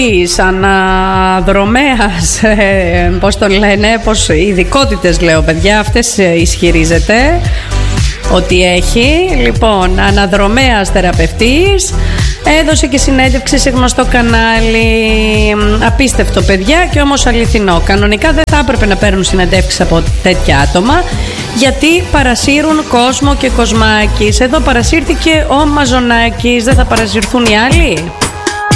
αναδρομέας, πώς τον λένε, πώς ειδικότητες λέω παιδιά, αυτές ισχυρίζεται ότι έχει. Λοιπόν, αναδρομέας θεραπευτής, έδωσε και συνέντευξη σε γνωστό κανάλι. Απίστευτο παιδιά και όμως αληθινό. Κανονικά δεν θα έπρεπε να παίρνουν συνεντεύξεις από τέτοια άτομα, γιατί παρασύρουν κόσμο και κοσμάκης. Εδώ παρασύρθηκε ο Μαζονάκης, δεν θα παρασυρθούν οι άλλοι?